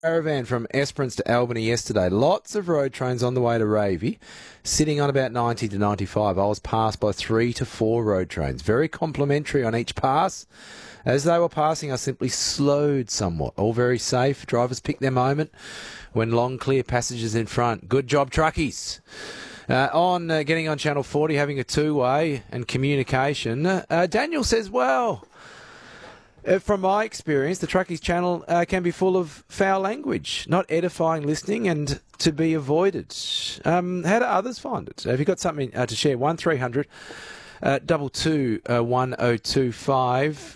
Caravan from Esperance to Albany yesterday. Lots of road trains on the way to Ravy, sitting on about 90 to 95. I was passed by 3 to 4 road trains, very complimentary on each pass. As they were passing, I simply slowed somewhat. All very safe. Drivers picked their moment when long, clear passages in front. Good job, truckies. Getting on Channel 40, having a two-way and communication. Daniel says, well, from my experience, the Truckies channel can be full of foul language, not edifying listening and to be avoided. How do others find it? Have you got something to share? 1300 22 1025.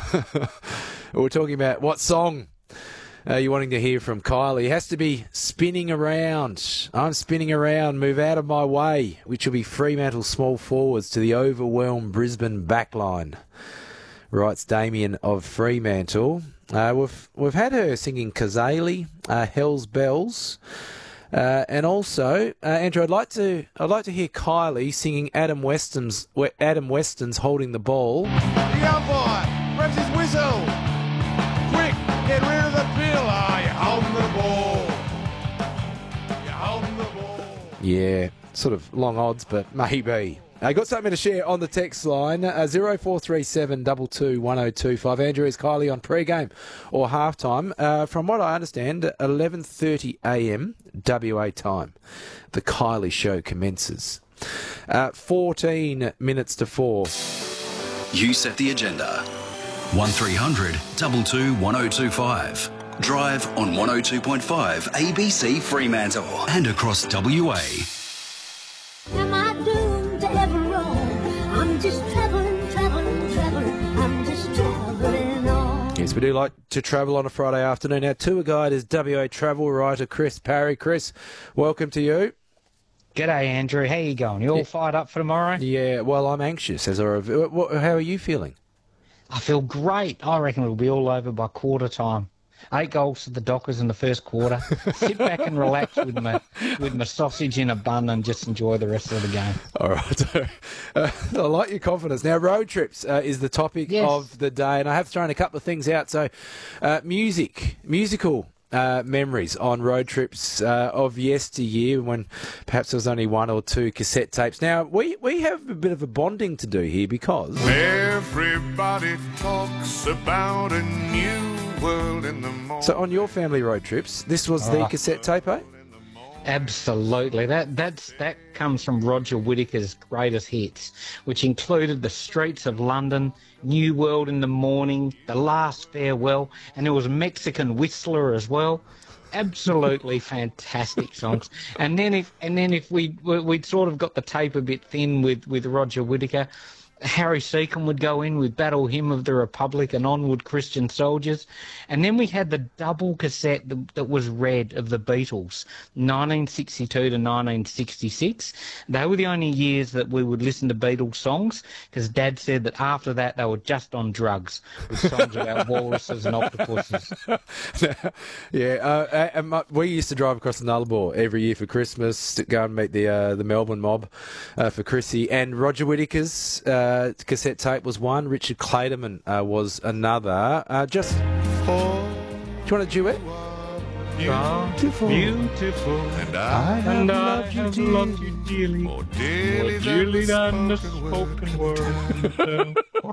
We're talking about what song you're wanting to hear from Kylie. It has to be Spinning Around. I'm spinning around, move out of my way, which will be Fremantle small forwards to the overwhelmed Brisbane backline. Writes Damien of Fremantle. We've had her singing Kazali, Hell's Bells, and also Andrew, I'd like to hear Kylie singing Adam Weston's Holding the Ball. The umpire revs his whistle. Quick, get rid of the bill. You're holding the ball. You're holding the ball. Yeah, sort of long odds, but maybe. I got something to share on the text line, 0437 22 1025. Andrew, is Kylie on pre-game or halftime? From what I understand, 11:30am WA time. The Kylie show commences. 14 minutes to 4. You set the agenda. 1300 22 1025. Drive on 102.5 ABC Fremantle and across WA. Am I doomed to ever roam? I'm just travelling. I'm just travelling on. Yes, we do like to travel on a Friday afternoon. Our tour guide is WA travel writer Chris Parry. Chris, welcome to you. G'day, Andrew. How you going? You all fired up for tomorrow? Yeah, well, I'm anxious. How are you feeling? I feel great. I reckon it'll be all over by quarter time. 8 goals to the Dockers in the first quarter. Sit back and relax with my sausage in a bun and just enjoy the rest of the game. All right. I like your confidence. Now, road trips is the topic of the day, and I have thrown a couple of things out. So, musical memories on road trips of yesteryear when perhaps there was only 1 or 2 cassette tapes. Now, we have a bit of a bonding to do here because Everybody talks about a new world in the morning. So on your family road trips, this was the cassette tape, eh? Absolutely. That comes from Roger Whittaker's greatest hits, which included The Streets of London, New World in the Morning, The Last Farewell, and there was a Mexican Whistler as well. Absolutely fantastic songs. And then if we'd sort of got the tape a bit thin with Roger Whittaker, Harry Seacombe would go in with Battle Hymn of the Republic and Onward Christian Soldiers. And then we had the double cassette that was red of the Beatles, 1962 to 1966. They were the only years that we would listen to Beatles songs because Dad said that after that they were just on drugs with songs about walruses and octopuses. We used to drive across the Nullarbor every year for Christmas to go and meet the Melbourne mob for Chrissy. And Roger Whittaker's cassette tape was one. Richard Clayderman was another. Do you want a duet? Beautiful. And I have loved you dearly, more dearly than the spoken word.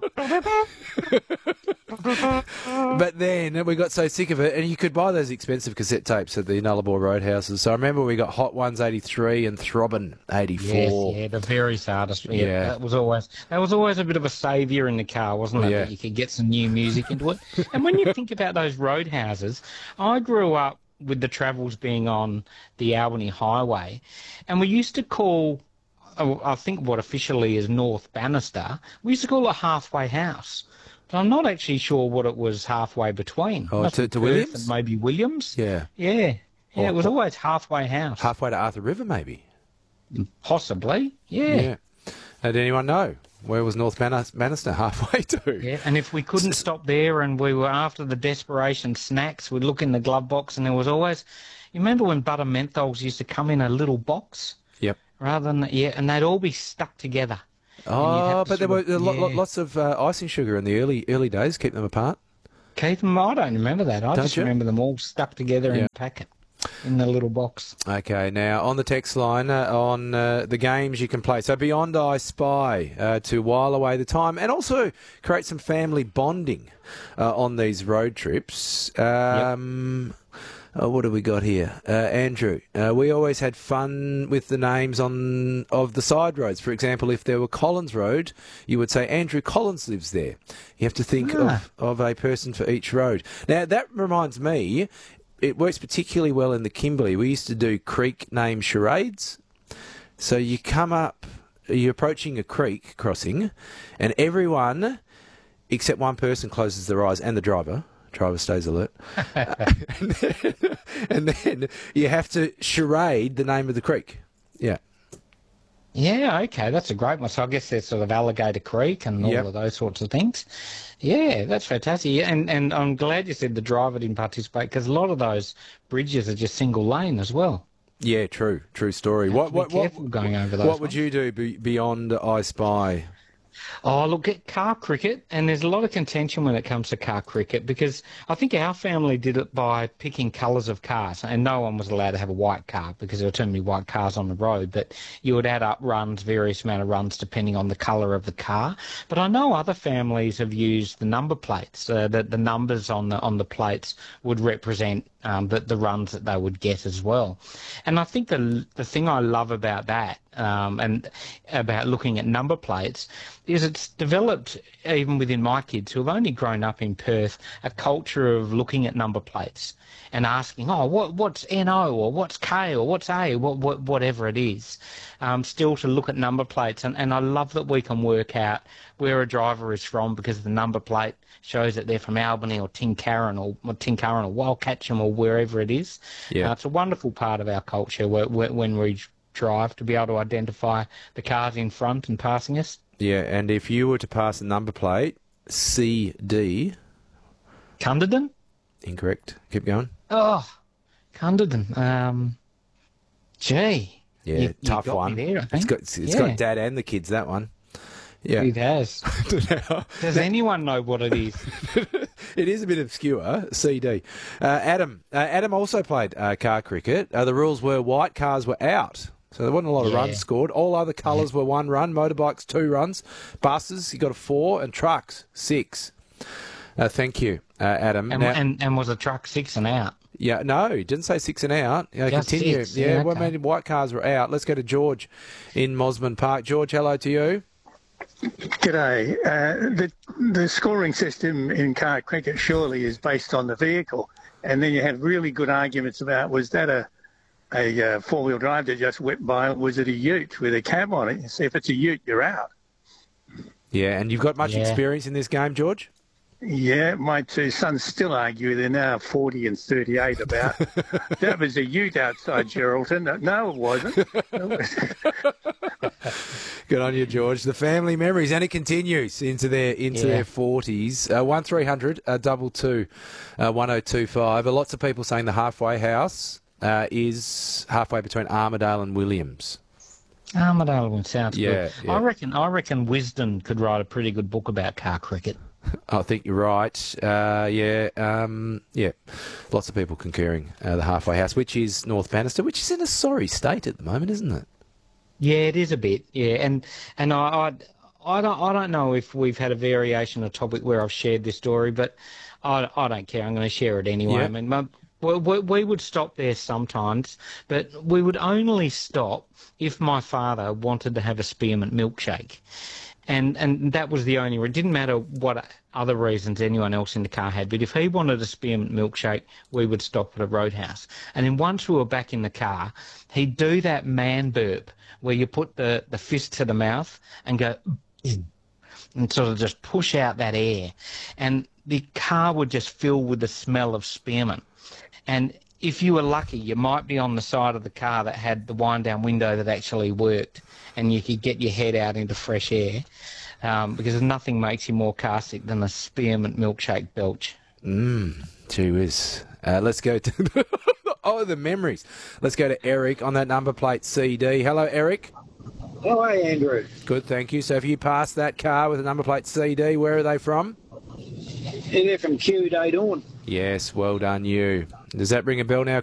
But then we got so sick of it, and you could buy those expensive cassette tapes at the Nullarbor Roadhouses. So I remember we got Hot Ones 83 and Throbbing 84. Yes, the Various Artists. Yeah, that was always a bit of a saviour in the car, wasn't it? Yeah. That you could get some new music into it. And when you think about those roadhouses, I grew up with the Travels being on the Albany Highway, and we used to call, I think what officially is North Bannister, we used to call it Halfway House. But I'm not actually sure what it was halfway between. Oh, to Williams? And maybe Williams? Yeah. Yeah, it was always Halfway House. Halfway to Arthur River, maybe? Possibly, yeah. Did anyone know? Where was North Bannister halfway to? Yeah, and if we couldn't stop there and we were after the desperation snacks, we'd look in the glove box and there was always... You remember when butter menthols used to come in a little box? Yep. Rather than... Yeah, and they'd all be stuck together. Oh, but there were lots of icing sugar in the early days, keep them apart. Keep them. I don't remember that. I Don't just you? remember them all stuck together in Yeah. a packet in the little box. Okay, now on the text line on the games you can play. So beyond I Spy to while away the time and also create some family bonding on these road trips. What do we got here? Andrew, we always had fun with the names of the side roads. For example, if there were Collins Road, you would say Andrew Collins lives there. You have to think of a person for each road. Now, that reminds me, it works particularly well in the Kimberley. We used to do creek name charades. So you come up, you're approaching a creek crossing, and everyone except one person closes their eyes, and the driver stays alert. and then you have to charade the name of the creek. Yeah. Yeah, okay, that's a great one. So I guess there's sort of Alligator Creek and all Yep. of those sorts of things. Yeah, that's fantastic. Yeah, and I'm glad you said the driver didn't participate because a lot of those bridges are just single lane as well. Yeah, true story. What careful going over those What would you do beyond I Spy? Oh, look at car cricket, and there's a lot of contention when it comes to car cricket because I think our family did it by picking colours of cars, and no one was allowed to have a white car because there were too many white cars on the road, but you would add up runs, various amount of runs depending on the colour of the car. But I know other families have used the number plates, that the numbers on the plates would represent the runs that they would get as well. And I think the thing I love about that and about looking at number plates is it's developed, even within my kids who have only grown up in Perth, a culture of looking at number plates and asking, what's NO or what's K or what's A, whatever it is, still to look at number plates. And I love that we can work out where a driver is from because the number plate shows that they're from Albany or Tincarron or Wildcatcham or wherever it is. Yeah. It's a wonderful part of our culture when we drive to be able to identify the cars in front and passing us. Yeah, and if you were to pass a number plate, CD... Cunderden? Incorrect. Keep going. Oh, Cunderden. Gee. Yeah, You tough got one. me there, I think. It's got Dad and the kids, that one. Yeah. It has. Does anyone know what it is? It is a bit obscure, CD. Adam also played car cricket. The rules were white cars were out. So there wasn't a lot of runs scored. All other colours were 1 run, motorbikes 2 runs, buses you got a 4, and trucks 6. Thank you, Adam. And was a truck 6 and out? Yeah, no, he didn't say 6 and out. Just Continue. 6, Yeah, yeah, well, okay. I mean, white cars were out. Let's go to George in Mosman Park. George, hello to you. G'day. The scoring system in car cricket surely is based on the vehicle, and then you had really good arguments about was that a four-wheel drive that just whipped by, or was it a ute with a cab on it? You see, if it's a ute, you're out. Yeah, and you've got much Yeah. experience in this game, George? Yeah, my 2 sons still argue. They're now 40 and 38 about that was a ute outside Geraldton. No, it wasn't. Good on you, George. The family memories, and it continues into their 40s. 1300 222 1025. Lots of people saying the halfway house is halfway between Armidale and Williams. Armidale sounds Yeah, good. yeah. I reckon Wisden could write a pretty good book about car cricket. I think you're right. Yeah. Lots of people concurring. The halfway house, which is North Bannister, which is in a sorry state at the moment, isn't it? Yeah, it is a bit. Yeah, and I don't know if we've had a variation of topic where I've shared this story, but I don't care. I'm going to share it anyway. Yeah. I mean, we would stop there sometimes, but we would only stop if my father wanted to have a spearmint milkshake. And that was the only reason. It didn't matter what other reasons anyone else in the car had, but if he wanted a spearmint milkshake, we would stop at a Roadhouse. And then once we were back in the car, he'd do that man burp where you put the fist to the mouth and go and sort of just push out that air. And the car would just fill with the smell of spearmint. And if you were lucky, you might be on the side of the car that had the wind-down window that actually worked, and you could get your head out into fresh air, because nothing makes you more car sick than a spearmint milkshake belch. Gee whiz. Let's go to the memories. Let's go to Eric on that number plate CD. Hello, Eric. How are you, Andrew? Good, thank you. So if you pass that car with a number plate CD, where are they from? FMQ Day Dawn. Yes, well done you. Does that ring a bell now,